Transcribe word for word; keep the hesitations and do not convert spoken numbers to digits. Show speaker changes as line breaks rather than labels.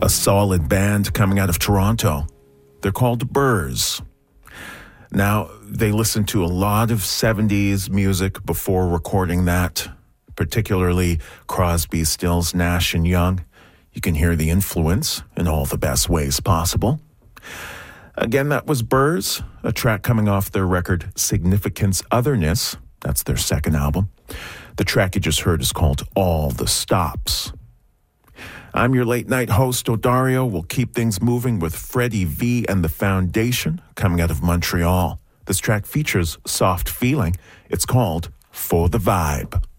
a solid band coming out of Toronto. They're called Burrs. Now, they listened to a lot of seventies music before recording that, particularly Crosby, Stills, Nash and Young. You can hear the influence in all the best ways possible. Again, that was Burrs, a track coming off their record Significance Otherness. That's their second album. The track you just heard is called All the Stops. I'm your late night host, Odario. We'll keep things moving with Freddie V and the Foundation coming out of Montreal. This track features Soft Feeling. It's called For the Vibe.